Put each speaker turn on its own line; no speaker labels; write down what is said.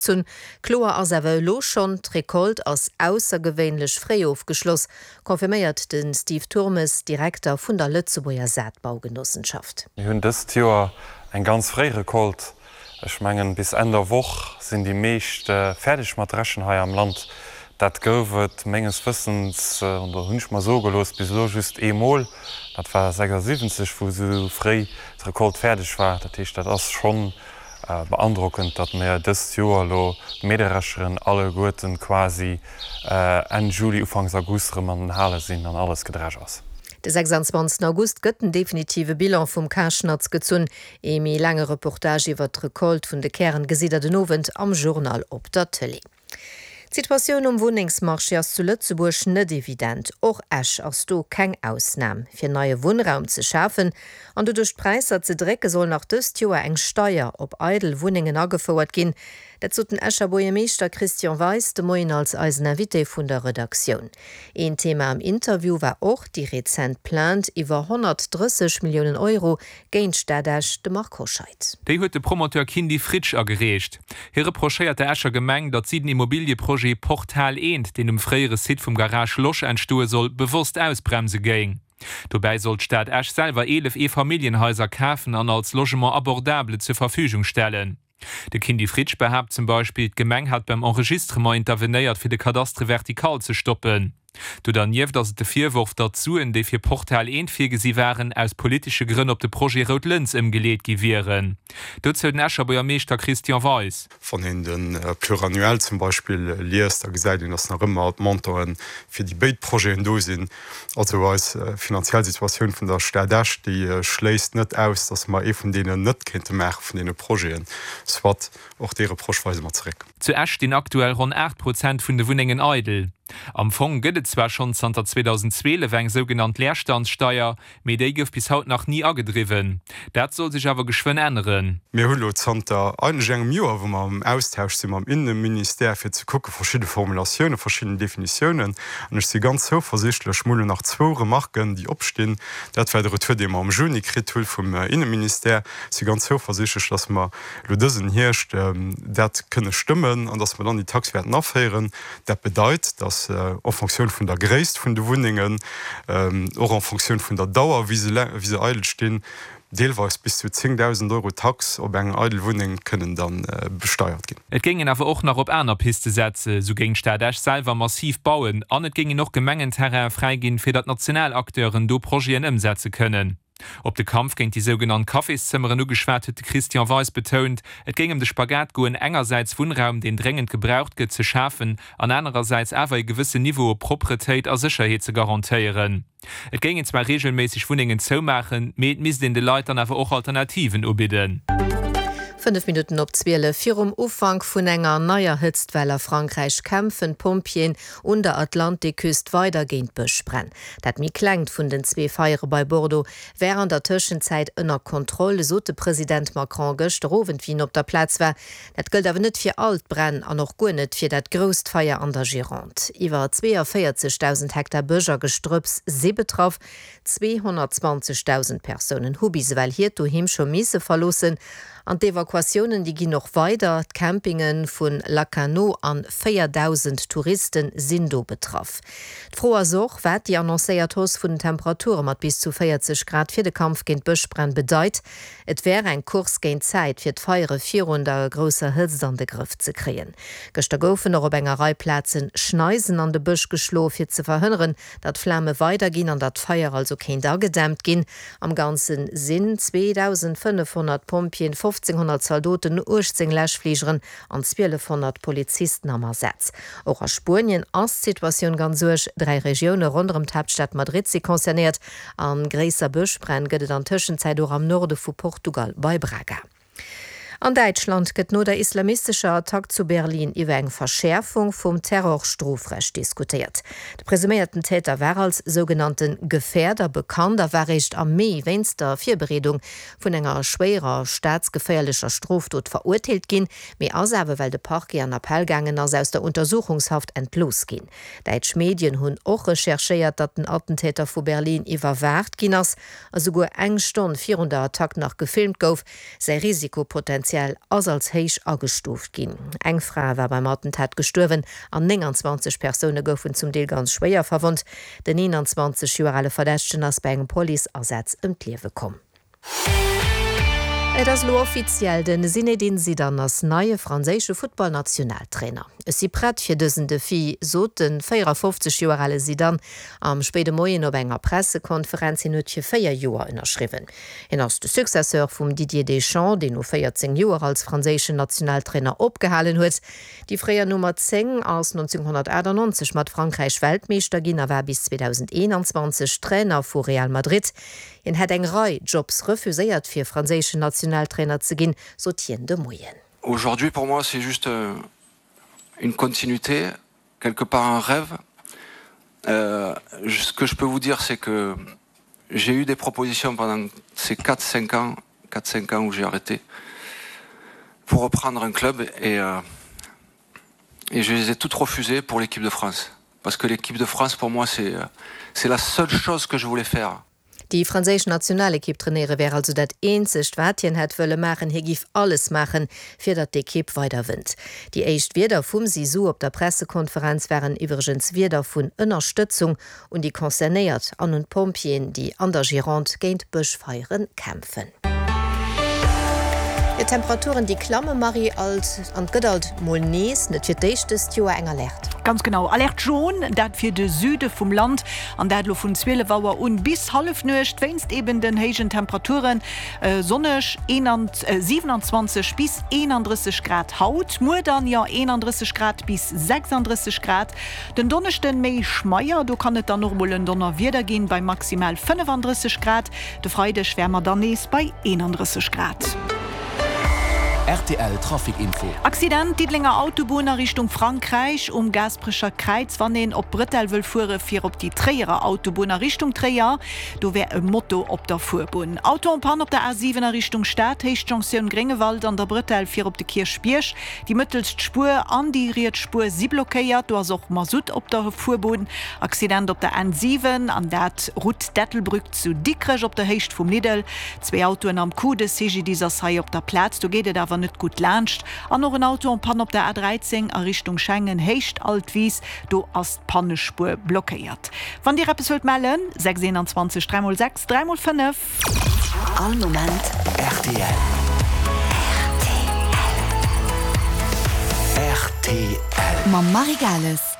Zun Kloer as lo schon Rekolt als aussergewöhnlich Freiofgeschloss, konfirmiert den Steve Turmes, Direktor vun der Lützeburger Saatbaugenossenschaft.
Hunn dëst Joer ein ganz frei Rekolt. Ich mengen bis Ende Woch sind die meescht fertig Madreschen ha am Land. Dat goufet menges Wissens und der hunsch mal so gelos bis so just emol. Dat war 76, wo so frei Rekolt fertig war. Dat ist dat ass schon beandruckend, dat mir dës Joer lo Mederecheren alle Goeten quasi en Juli ufangs Augustre man den Halle sinn an alles gedrech ass.
De 26. August gëtten definitive Bilan vum Kaschnatz gezunn, emi lange Reportage iwwer d'Rekolt vun de Kären gesider den Novent am Journal op der Tele. Situationun Wohningsmarsch as zu Lützeburg net evident. Och Esch ass do keng Ausnahme. Fir neue Wohnraum ze schaffen, an du durch Preiser ze drecke soll nach dëst Joer eng Steier op Eidel Wohningen agefoert ginn. Dat zu den Escher Bojemeester Christian Weiss de Moin als Eisenvité vun der Redaktion. Ein Thema am Interview war och die Rezent plant iwwer 130 Millionen Euro géint Städech de Markoscheid.
Dei huet de Promoteur Kindi Fritsch agerecht. Here prochéiert der Escher Gemeng, dat sie den Immobilieprojekt Portal ent, den freiere Sit vom Garage Loch einstue soll, bewusst ausbremse gehen. Dabei soll Stadt Esch selber 11 E-Familienhäuser kaufen und als Logement abordable zur Verfügung stellen. Der Kindi Fritsch behauptet zum Beispiel, die Gemeng hat beim Enregistrement interveniert, für die Kadastre vertikal zu stoppen. Du dann nief, dass der Vierwurf dazu, in der für Portal entfähige sie waren, aus politische Gründen auf das Projekt Rot-Linz imgelegt gewesen. Dort soll der Escher Bürgermeister Christian Weiss.
Von den pluriannuell zum Beispiel liest, da gesagt, dass noch immer Montoren für die Beitprojekte da sind. Also als finanzielle Situation von der Stadt Esch, die schließt nicht aus, dass man von denen nicht könnte machen von den Projekten. Das wird auch deren Projektweise mal zurück.
Zu Esch stehen aktuell rund 8% von den Wohnungen Eidel. Am Fong gëtt zwar schon seit 2012 eng sogenannt Leerstandssteuer, méi déi gouf bis haut nach nie agedriwen. Dat soll sich awer geschwën ändern.
Mir hullo Zter engem Joer, wo man am Austausch sind am Innenminister fir ze kucke verschiedene Formulationen, verschiedene Definitionen. Und ich sie ganz so versichtlech Schmule nach 2 Remarken, die opstehen. Dat war der Retour, dem am Juni Kritul vom Innenminister, sie ganz so versichert, dass man lo dëssen hircht, dat könne stimmen und dass man dann die Taxwerten aufheieren. Dat bedeutet, dass en Funktion vun der Gréist vun de Wohnungen och en Funktion vun der Dauer wie se eidel stehen, deelweis bis zu 10.000 Euro Tax op eng Eidelwohning können dann besteuert gin.
Et gingen awer auch noch op einer Piste setze, so ging Stadt Esch selber massiv bauen, an et ginge noch Gemengen Terrain freigin fir dat Nationalakteuren do Projekten umsetze können. Ob der Kampf gegen die sogenannten Kaffeeszimmer nur geschwertete Christian Weiss betont, es ging de Spagat goen engerseits Wohnraum, den dringend gebraucht wird, zu schaffen, an andererseits aber ein gewisse Niveau Proprietät und Sicherheit zu garantieren. Es ging zwar regelmäßig Wohnungen zu machen, mit den Leuten aber auch Alternativen anbieten.
5 Minuten op 12 fir Ufang vun enger neuer Hëtztweller Frankreich kämpfen Pompien und der Atlantikküst weitergehend besprenn. Dat mi klengt vun den 2 Feiere bei Bordeaux während der Tschenzeit ënner Kontrolle, so de Präsident Macron gestrowend wien op der Platz war. Dat gëlt awer net fir Altbrenn an noch go net fir dat gröst Feier an der Gironde. Iwer 42.000 Hektar Bëger gestrüpps se betraff 220.000 Personen Hubis, weil hier du him schon miese verlossen. An d'Evakuationen, die gin noch weiter, Campingen vun Lacanau an 4.000 Touristen sind do betraff. D'froer Soch wat die annoncéiert hos vun Temperaturen mat bis zu 40 Grad fir de Kampf géint Bëschbrenn bedeit. Et wär ein Kurs géint Zeit fir d'Feiere 400 grosser Hëtz an de Griff ze kreen. Gëster goufen op Engereiplatzen Schneisen an de Bësch geschlo fir ze verhënneren, dat Flamme weitergin an dat Feier also kéint agedämmt gin. Am ganzen Sinn 2500 Pompien, 1500 Soldaten, 18 Läschfliegeren an 1200 Polizisten am Ersatz. Auch aus Spurien als Situation ganz durch 3 Regionen rund um die Hauptstadt Madrid sie konzerniert. An gräser Bëschbrenn gëtt an Tschenzeit auch am Norde vu Portugal bei Braga. An Deutschland gëtt no der islamistische Attack zu Berlin iwwer eng Verschärfung vum Terrorstrafrecht diskutiert. De presumierten Täter war als sogenannten Gefährder bekannt, da war recht am Mai wenn's der Vierberedung vun enger schwerer staatsgefährlicher Straftat verurteilt gin, méi ausawe weil de Parquet an Appellgangen as aus der Untersuchungshaft entlos gin. Deitsch Medien hunn och rechercheiert, dat den Attentäter vu Berlin iwwerwart gin ass, also go eng Stunde 400 Attack nach gefilmt gouf, sei Risikopotenzial offiziell als heich agestuft ginn. Eng Frau war beim Attentat gestorwen, an 29 Personen goufen zum Deel ganz schwéier verwunt. Den 21 Joer Verdächten ass bei engem Poliersatz Liewe kom. Das lo offiziell den Zinedine Zidane als neue franzésche Footballnationaltrainer. Es si brett fir dëssen Defi so den 54 Joer Zidane am spede Moien op enger Pressekonferenz hin huet 4 Joer ënnerschriwen. En ass de Successeur vum Didier Deschamps, den no 14 Joer als franzésche Nationaltrainer opgehalen huet. Die Fréier Nummer 10 aus 1998 mat Frankreich Weltmeester ginn awer bis 2021 Trainer vu Real Madrid. En het eng Rei Jobs refuséiert fir franzésche Nationaltrainer ze ginn, so tien de Moyen.
Aujourd'hui, pour moi, c'est juste une continuité, quelque part un rêve. Ce que je peux vous dire, c'est que j'ai eu des propositions pendant ces 4-5 ans où j'ai arrêté pour reprendre un club et je les ai toutes refusées pour l'équipe de France. Parce que l'équipe de France, pour moi, c'est la seule chose que je voulais faire.
Die franzésche Nationalekipp trainiere wär also dat eenzecht Watien het wëlle machen, hi gif alles machen, fir dat d'Ekipp weiterwinnt. Die Eicht Wider vum Sisu op der Pressekonferenz wären iwwergens Wider vun Unterstützung und die konzernéiert an und Pompien, die an der Gironde géint Bëchfeieren kämpfen. Die Temperaturen die Klamme Marie alt an gëdalt moll nees net fir d'éichtest Joer enger Lächt.
Ganz genau Alert schon, dat fir de Süde vum Land an datlo vun 12 Wauer un bis half nøcht wennst eben den hegen Temperaturen sonnech 27 bis 31 Grad haut, Mu dann ja 31 Grad bis 36 Grad. Den donnechten méi schmeier, du kannnet dann noch mollen Donner wieder gehen bei maximal 35 Grad, de Freude schwärmer dannes bei 31 Grad.
RTL Trafikinfo.
Accident Diedlinger Autobahner Richtung Frankreich Gasbrischer Kreiz wann op Brettel will fuhre fir op die Träer Autobahner Richtung Träer. Du wär e Motto op der Fuhrbun. Auto und Pan op der A7er Richtung Stadt Hechtjonction Grengewald an der Brettel fir op de Kirchbiersch. Die mittelst Spur an die Rietspur sie blockéiert. Du hast auch Masut op der Fuhrboden. Accident op der N7 an dat Rut Dettelbrück zu Dickrech op der Hecht vom Lidl. 2 Autoen am Kude CG dieser sei op der Platz. Du geht da net gut lacht. An noch ein Auto und Pan op der A13 a Richtung Schengen hecht altwies, du as Pannespur blockiert. Wann die Rappes hört mellen 621 306 305.
All Moment RTL. RTL.
Ma Marigales.